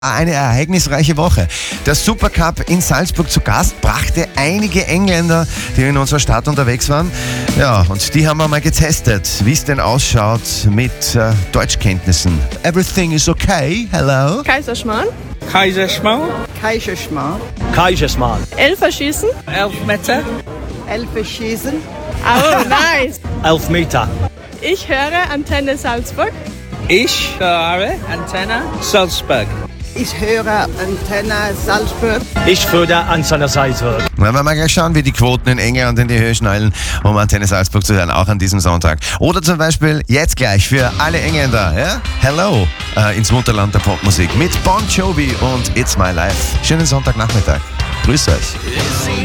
Eine ereignisreiche Woche. Der Supercup in Salzburg zu Gast brachte einige Engländer, die in unserer Stadt unterwegs waren. Ja, und die haben wir mal getestet, wie es denn ausschaut mit Deutschkenntnissen. Everything is okay, hello. Kaiserschmarrn. Kaiserschmarrn. Kaiserschmarrn. Kaiserschmarrn. Elferschießen. Elfmeter. Elferschießen. Oh, nice. Elfmeter. Ich höre Antenne Salzburg. Ich höre Antenne Salzburg. Ich höre Antenne Salzburg. Ich würde Antenne Salzburg. Na, werden wir mal gleich schauen, wie die Quoten in England in die Höhe schnallen, um Antenne Salzburg zu hören, auch an diesem Sonntag. Oder zum Beispiel jetzt gleich für alle Engländer, ja? Hello ins Mutterland der Popmusik mit Bon Jovi und It's My Life. Schönen Sonntagnachmittag. Grüß euch.